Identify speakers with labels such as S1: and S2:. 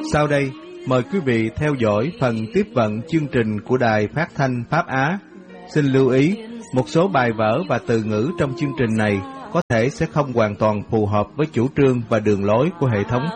S1: Sau đây, mời quý vị theo dõi phần tiếp vận chương trình của Đài Phát thanh Pháp Á. Xin lưu ý, một số bài vở và từ ngữ trong chương trình này có thể sẽ không hoàn toàn phù hợp với chủ trương và đường lối của hệ thống